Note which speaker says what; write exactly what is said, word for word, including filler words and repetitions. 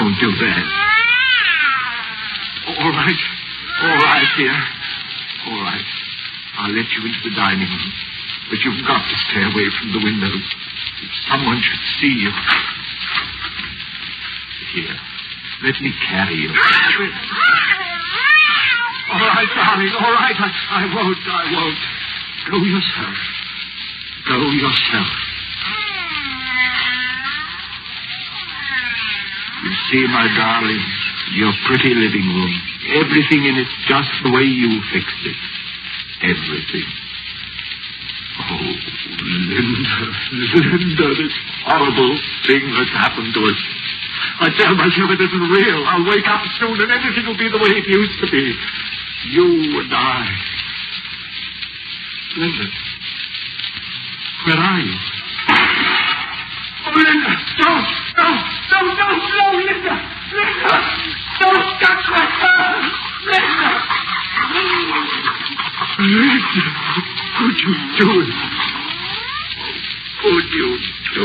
Speaker 1: Don't do that. All right. All right, dear. All right. I'll let you into the dining room. But you've got to stay away from the windows. If someone should see you. Here. Let me carry you. All right, darling. All right. I, I won't. I won't. Go yourself. Go yourself. You see, my darling, your pretty living room. Everything in it just the way you fixed it. Everything. Oh, Linda, Linda, this horrible thing that's happened to us. I tell myself it isn't real. I'll wake up soon and everything will be the way it used to be. You and I. Linda, where are you? Oh, Linda, don't, don't, don't, don't, no, Linda, Linda, don't touch my son, Linda. Linda, could you do it? Could you